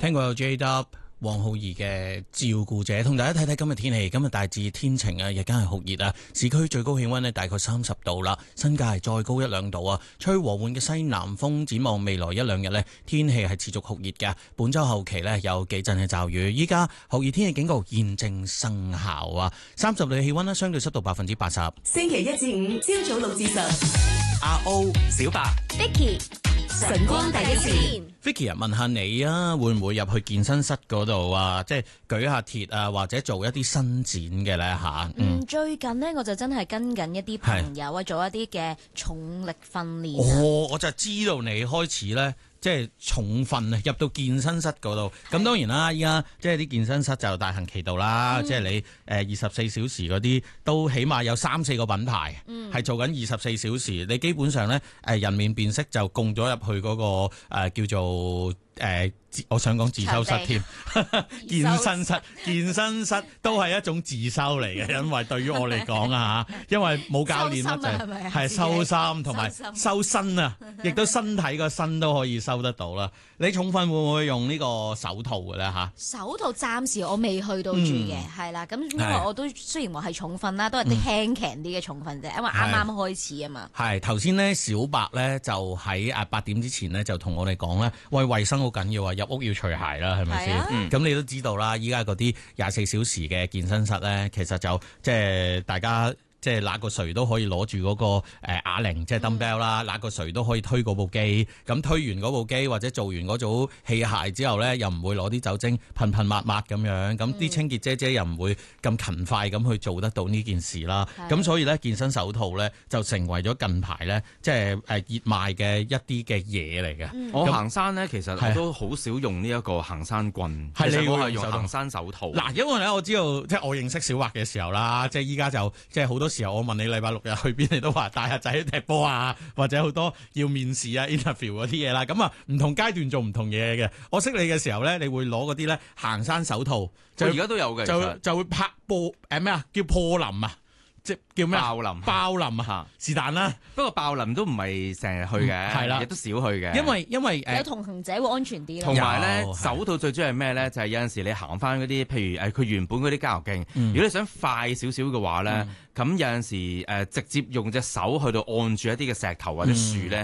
聽過有 JW 黃浩儀嘅照顧者，同大家睇睇今日天氣。今日大致天晴啊，日間係酷熱啊，市區最高氣溫呢大概30度啦，新界係再高1-2度啊，吹和緩嘅西南風。展望未來1-2日呢，天氣係持續酷熱嘅。本週後期呢，有幾陣嘅驟雨。依家酷熱天氣警告現正生效啊，30度嘅氣溫呢，相對濕度80%。 星期1至5朝早6至10， 阿 O 小白 Vicky 晨光第一線。 Vicky 啊，問下你啊，會唔會入去健身室嗰度啊，即係舉下鐵啊，或者做一啲伸展嘅咧吓？ 最近呢，我就真係跟緊一啲朋友啊，做一啲嘅重力訓練。 我就知道你開始咧。即係重訓啊，入到健身室嗰度。咁當然啦，依家即係啲健身室就大行其道啦。即係你24小時嗰啲都起碼有3-4個品牌係做緊24小時。你基本上咧人面辨識就供咗入去嗰個叫做我想講自修室添，健身室都係一種自修嚟嘅，因為對於我嚟講啊嚇，因為冇教練啦，就係收心同埋收身啊，亦都身體個身都可以收得到啦。你重訓會唔會用呢個手套嘅咧嚇？ 手套暫時我未去到住嘅，係啦。咁因為我都雖然話係重訓啦，都係啲輕強啲嘅重訓啫，因為啱啱開始啊嘛。係頭先咧，小白咧就喺8點之前咧就同我哋講咧，喂，衞生好緊要啊！入屋要除鞋啦，係咪先？咁你都知道啦，依家嗰啲24小時嘅健身室咧，其實就即係大家。即係揦個誰都可以攞住嗰個啞鈴，即係 dumbbell 啦，揦個誰都可以推嗰部機。咁推完嗰部機或者做完嗰組器械之後咧，又唔會攞啲酒精噴抹咁樣。咁啲清潔姐姐又唔會咁勤快咁去做得到呢件事啦。咁所以咧，健身手套咧就成為咗近排咧即係熱賣嘅一啲嘅嘢嚟嘅。 我行山咧，其實我都好少用呢一個行山棍，其實我係用行山手套。 嗱，因為咧我知道即係我認識小白嘅時候啦，即係依家就即係好多時候我問你禮拜6日去邊，你都話帶下仔去踢波啊，或者好多要面試啊、interview 嗰啲嘢啦。咁啊，唔同階段做唔同嘢嘅。我識你嘅時候咧，你會攞嗰啲咧行山手套，就而家都有嘅， 就會拍波咩啊？叫破林啊！即叫咩？爆林啊，是但啦。 不過爆林都唔係成日去嘅，係啦，亦都少去嘅。 因為有同行者會安全啲。 同埋咧，手套最主要係咩咧？就係有陣時你行翻嗰啲，譬如佢原本嗰啲郊遊徑，如果你想快少少嘅話咧，咁有陣時直接用隻手去到按住一啲嘅石頭或者樹咧，